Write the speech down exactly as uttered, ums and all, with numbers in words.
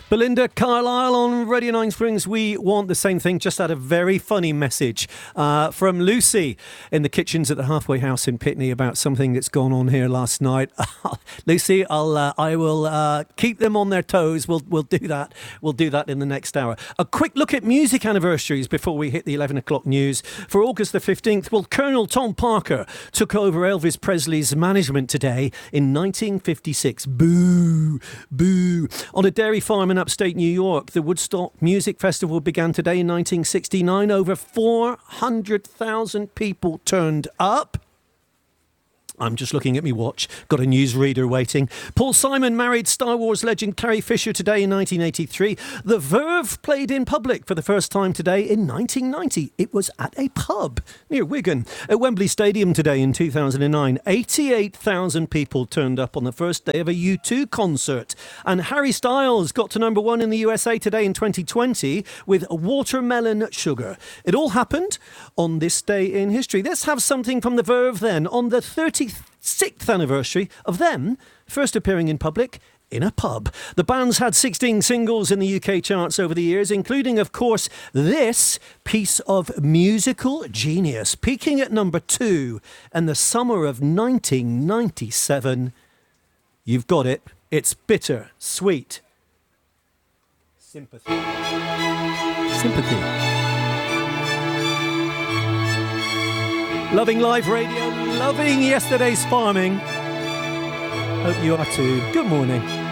Belinda Carlisle on Radio nine Springs. We want the same thing. Just had a very funny message uh, from Lucy in the kitchens at the Halfway House in Pitney about something that's gone on here last night. Lucy, I'll uh, I will uh, keep them on their toes. We'll we'll do that. We'll do that in the next hour. A quick look at music anniversaries before we hit the eleven o'clock news. For August the fifteenth, well, Colonel Tom Parker took over Elvis Presley's management today in nineteen fifty-six. Boo, boo. On a dairy farm in upstate New York, the Woodstock Music Festival began today in nineteen sixty-nine. Over four hundred thousand people turned up. I'm just looking at me watch. Got a newsreader waiting. Paul Simon married Star Wars legend Carrie Fisher today in nineteen eighty-three. The Verve played in public for the first time today in nineteen ninety. It was at a pub near Wigan. At Wembley Stadium today in two thousand nine, eighty-eight thousand people turned up on the first day of a U two concert. And Harry Styles got to number one in the U S A today in twenty twenty with Watermelon Sugar. It all happened on this day in history. Let's have something from the Verve then. On the thirty-sixth anniversary of them first appearing in public in a pub. The band's had sixteen singles in the U K charts over the years, including, of course, this piece of musical genius, peaking at number two in the summer of nineteen ninety-seven. You've got it. It's Bitter Sweet Sympathy. Sympathy. Loving live radio, loving yesterday's farming. Hope you are too. Good morning.